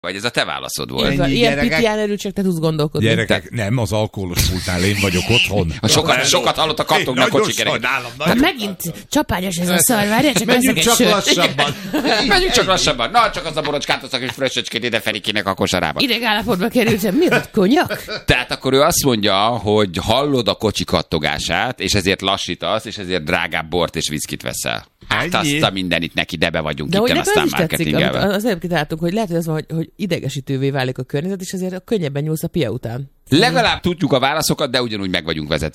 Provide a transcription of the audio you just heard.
Vagy ez a te válaszod volt? Ilyen pitján erőcsek, te tudsz gondolkodni. Gyerekek, nem, az alkoholos pultnál én vagyok otthon. Sokat hallottak, kattognak kocsikereket. Hát megint csapányos ez a szar, várjál, csak veszek egy sört. Menjünk csak lassabban. Na, csak az a borocskát, az a kis fröccsöcskét ide Ferikének a kosarába. Ideg állapotba kerültem, mi ott, konyak? Tehát akkor ő azt mondja, hogy hallod a kocsi kattogását, és ezért lassítasz, és ezért drágább bort és viszkit veszel. Hát azt a mindenit neki, de be vagyunk de itten aztán marketingelve. marketingelve. Az előbb kitaláltunk, hogy lehet, hogy az van, hogy idegesítővé válik a környezet, és ezért könnyebben nyúlsz a pia után. Legalább tudjuk a válaszokat, de ugyanúgy meg vagyunk vezetve.